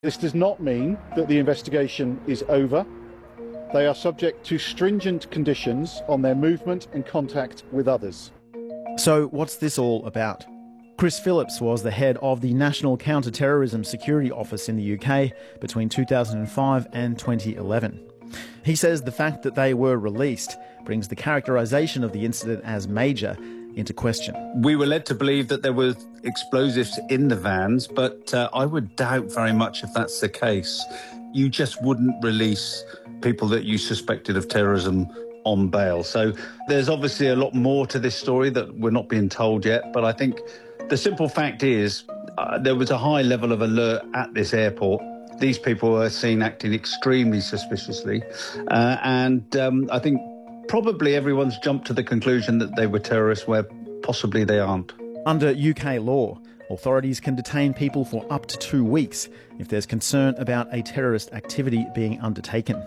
This does not mean that the investigation is over. They are subject to stringent conditions on their movement and contact with others. So what's this all about? Chris Phillips was the head of the National Counter-Terrorism Security Office in the UK between 2005 and 2011. He says the fact that they were released brings the characterisation of the incident as major into question. We were led to believe that there were explosives in the vans, but I would doubt very much if that's the case. You just wouldn't release people that you suspected of terrorism on bail. So there's obviously a lot more to this story that we're not being told yet, but I think the simple fact is there was a high level of alert at this airport. These people were seen acting extremely suspiciously, and I think probably everyone's jumped to the conclusion that they were terrorists where possibly they aren't. Under UK law, authorities can detain people for up to 2 weeks if there's concern about a terrorist activity being undertaken.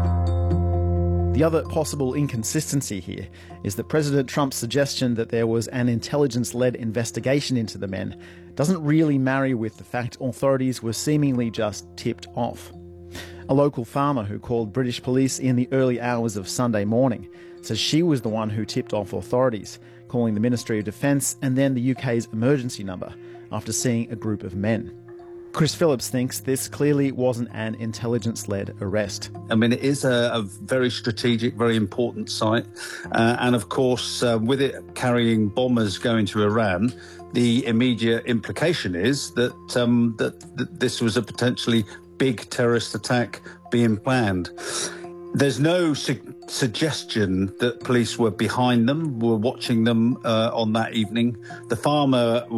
The other possible inconsistency here is that President Trump's suggestion that there was an intelligence-led investigation into the men doesn't really marry with the fact authorities were seemingly just tipped off. A local farmer who called British police in the early hours of Sunday morning says she was the one who tipped off authorities, calling the Ministry of Defence and then the UK's emergency number after seeing a group of men. Chris Phillips thinks this clearly wasn't an intelligence-led arrest. I mean, it is a very strategic, very important site. And of course, with it carrying bombers going to Iran, the immediate implication is that, that this was a potentially big terrorist attack being planned. There's no suggestion that police were behind them, were watching them on that evening. The farmer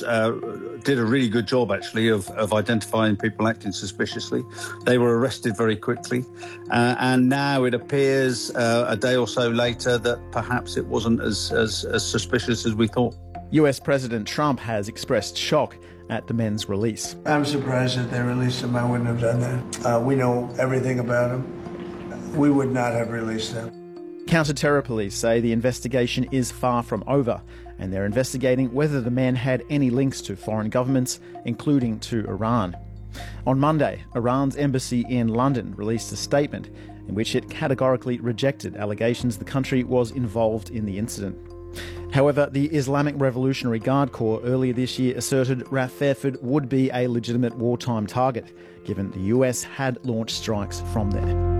did a really good job, actually, of identifying people acting suspiciously. They were arrested very quickly. And now it appears a day or so later that perhaps it wasn't as suspicious as we thought. US President Trump has expressed shock at the men's release. I'm surprised that they released them. I wouldn't have done that. We know everything about them. We would not have released them. Counter-terror police say the investigation is far from over, and they're investigating whether the men had any links to foreign governments, including to Iran. On Monday, Iran's embassy in London released a statement in which it categorically rejected allegations the country was involved in the incident. However, the Islamic Revolutionary Guard Corps earlier this year asserted RAF Fairford would be a legitimate wartime target, given the US had launched strikes from there.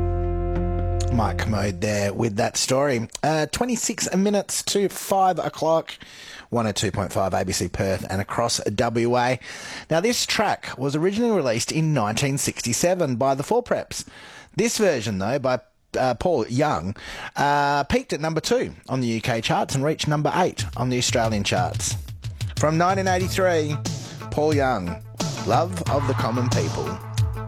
Mike Commode there with that story. 26 minutes to 5 o'clock, 102.5 ABC Perth and across WA. Now, this track was originally released in 1967 by the Four Preps. This version, though, by Paul Young, peaked at number 2 on the UK charts and reached number 8 on the Australian charts. From 1983, Paul Young, Love of the Common People.